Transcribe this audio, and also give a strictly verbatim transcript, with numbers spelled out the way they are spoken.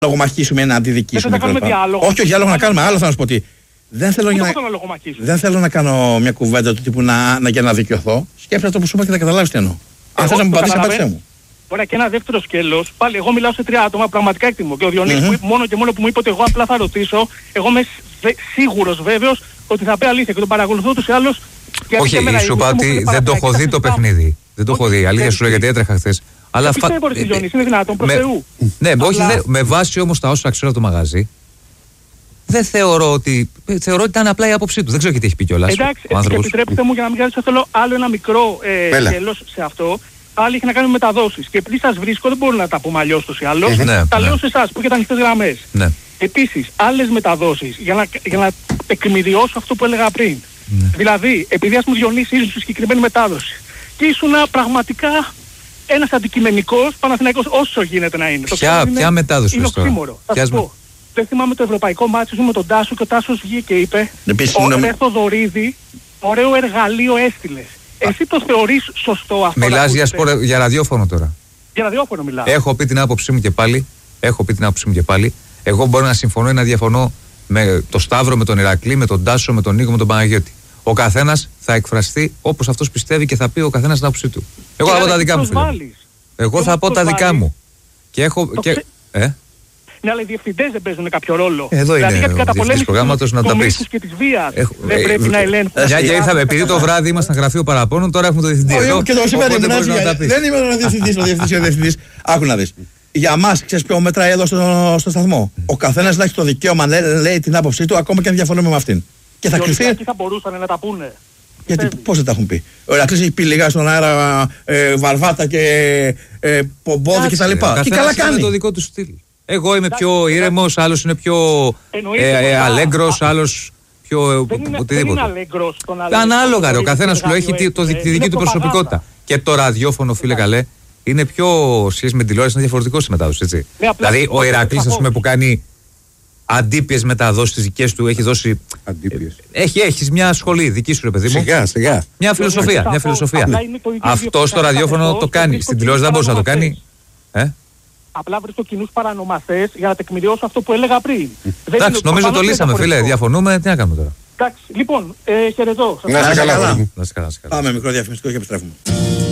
λογομαχήσουμε ένα αντιδικήσουμε. Όχι, όχι, άλλο να κάνουμε. Άλλο θα να σου πω τι. Δεν θέλω, να... δεν θέλω να κάνω μια κουβέντα του τύπου να, να, για να δικαιωθώ. Σκέφτεσαι το που σου είπα και θα καταλάβεις τι εννοώ. Αν θες να μου πατήσεις, απάντησέ μου. Ωραία, και ένα δεύτερο σκέλος. Πάλι εγώ μιλάω σε τρία άτομα, πραγματικά εκτιμώ. Και ο Διονύσης mm-hmm. μόνο και μόνο που μου είπε ότι εγώ απλά θα ρωτήσω, εγώ είμαι σίγουρος βέβαιος ότι θα πει αλήθεια και τον παρακολουθώ τους ή άλλους. Όχι, σου είπα ότι δεν το έχω δει το παιχνίδι. Δεν το έχω δει. Αλήθεια σου λέω γιατί έτρεχα χθες. Αλλά φα... πιστεύω ότι Διονύση είναι δυνατόν προς Θεού. Ναι, όχι, με βάση όμως τα όσα ξέρω από το μαγαζί. Δεν θεωρώ ότι. Θεωρώ ότι ήταν απλά η άποψή του. Δεν ξέρω τι έχει πει κιόλας. Εντάξει, και επιτρέψτε μου για να μην кажετε, θέλω άλλο ένα μικρό σκέλος σε αυτό. Πάλι έχει να κάνει με μεταδόσεις. Και επειδή σας βρίσκω, δεν μπορώ να τα πούμε αλλιώς τους ή άλλως. Ναι, τα ναι. λέω σε εσάς που έχετε ανοιχτές γραμμές. Ναι. Επίσης, άλλες μεταδόσεις για να, για να εκμηδιώσω αυτό που έλεγα πριν. Ναι. Δηλαδή, επειδή ας μου Διονύσει ήσουν στη συγκεκριμένη μετάδοση και ήσουν πραγματικά ένας αντικειμενικός Παναθηναϊκός όσο γίνεται να είναι. Ποια, είναι, ποια μετάδοση είναι τώρα. οξύμορο. Θα σας πω. Δεν θυμάμαι το ευρωπαϊκό μάτσο με τον Τάσο και ο Τάσος βγήκε και είπε «Ο Ρε Θοδωρίδη, ωραίο εργαλείο έστειλες». Εσύ το θεωρείς σωστό αυτό? Μιλάς για, σπορ, για ραδιόφωνο τώρα. Για ραδιόφωνο μιλάω. Έχω πει την άποψή μου και πάλι. Έχω πει την άποψή μου και πάλι. Εγώ μπορώ να συμφωνώ ή να διαφωνώ με τον Σταύρο, με τον Ηρακλή, με τον Τάσο, με τον Νίκο, με τον Παναγιώτη. Ο καθένας θα εκφραστεί όπως αυτός πιστεύει και θα πει ο καθένας την άποψή του. Εγώ θα πω τα δικά μου. Εγώ θα πω τα δικά μου. Και έχω. Και... Ε? Ναι, αλλά οι διευθυντές δεν παίζουν κάποιο ρόλο. Εδώ δηλαδή, είναι ο διευθυντής προγράμματος να τα πεις. Και της βίας Έχω, δεν ε, πρέπει ε, να ελέγχουν. Μια και ήρθαμε, επειδή το βράδυ ήμασταν γραφείο παραπώνων, τώρα έχουμε το διευθυντή εδώ. Και το σημαίνει, δεν είμαι ο διευθυντής, ο διευθυντής, ο διευθυντής. Άκου να δεις. Για μας, ξέρεις ποιο μετράει εδώ στο, στο σταθμό. Ο καθένας να έχει το δικαίωμα να λέει την άποψή του, ακόμα και αν διαφωνούμε με αυτήν. Και θα κρυφθεί. Εκεί θα μπορούσαν να τα πούνε. Γιατί πώς δεν τα έχουν πει. Ο Ηρακλής έχει πει λίγα στον αέρα ε, βαρβάτα και ε, πομπόδι και τα λοιπά. Και καλά κάνει. Είναι το δικό του στυλ. Εγώ είμαι πιο ήρεμος, άλλος είναι πιο αλέγκρος, άλλος πιο οτιδήποτε. Δεν είναι αλέγκρος τον άλλο. Ανάλογα, ο καθένας του έχει τη δική του προσωπικότητα. Και το ραδιόφωνο, φίλε καλέ, είναι πιο σχέση με τηλεόραση, είναι διαφορετικό στη μετάδοση, έτσι. Δηλαδή, ο Ηρακλής, ας πούμε, που κάνει αντίπιες μεταδόσεις τις δικές του, έχει δώσει. Έχει, έχεις μια σχολή δική σου, ρε παιδί μου. Σιγά, σιγά. Μια φιλοσοφία. Μια φιλοσοφία. Αυτό στο ραδιόφωνο το κάνει. Στην τηλεόραση δεν μπορούσε να το κάνει. Απλά βρίσκω κοινούς παρανομαστές για να τεκμηριώσω αυτό που έλεγα πριν. Εντάξει, νομίζω το λύσαμε, φίλε. Διαφωνούμε, τι να κάνουμε τώρα. Εντάξει, λοιπόν, ε, χαιρετώ. Να είσαι καλά. Να είσαι καλά. Πάμε μικρό διαφημιστικό και επιστρέφουμε.